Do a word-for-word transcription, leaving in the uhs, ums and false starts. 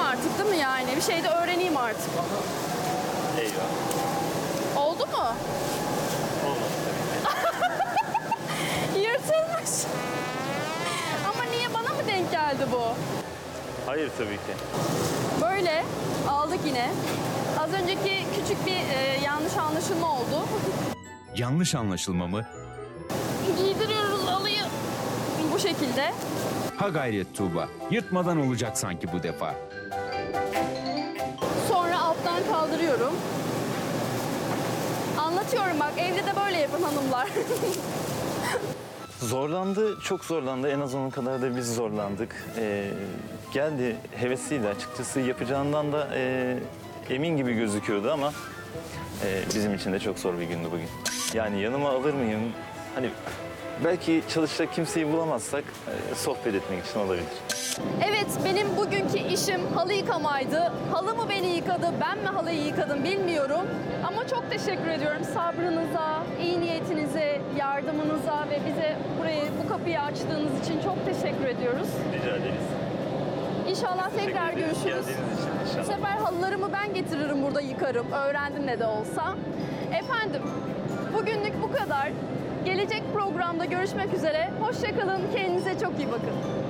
artık değil mi yani? Bir şey de öğreneyim artık. Eyvah. Oldu mu? Olmadı tabii ki. Yırtılmış. Ama niye bana mı denk geldi bu? Hayır tabii ki. Böyle aldık yine. Az önceki küçük bir e, yanlış anlaşılma oldu. Yanlış anlaşılma mı? Giydiriyoruz alıyı. Bu şekilde. Ha gayret Tuğba. Yırtmadan olacak sanki bu defa. Sonra alttan kaldırıyorum. Anlatıyorum bak, evde de böyle yapın hanımlar. Zorlandı, çok zorlandı. En az onun kadar da biz zorlandık. Ee, geldi hevesliyle açıkçası yapacağından da e, emin gibi gözüküyordu ama e, bizim için de çok zor bir gündü bugün. Yani yanıma alır mıyım? Hani belki çalışacak kimseyi bulamazsak e, sohbet etmek için olabilir. Evet, benim bugünkü işim halı yıkamaydı. Halı mı beni yıkadı, ben mi halıyı yıkadım bilmiyorum. Ama çok teşekkür ediyorum sabrınıza, iyi niyetinize, yardımınıza ve bize burayı, bu kapıyı açtığınız için çok teşekkür ediyoruz. Rica ederiz. İnşallah tekrar Teşekkür ederiz görüşürüz. geldiğiniz için Bu inşallah. sefer halılarımı ben getiririm, burada yıkarım. Öğrendim ne de olsa. Efendim, bugünlük bu kadar. Gelecek programda görüşmek üzere. Hoşça kalın, kendinize çok iyi bakın.